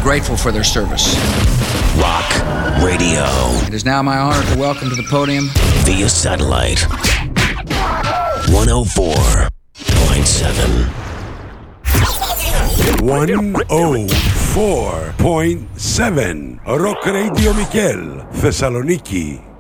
grateful for their service. Rock Radio. It is now my honor to welcome to the podium via satellite 104.7. 104.7 Rock Radio Michel, Thessaloniki.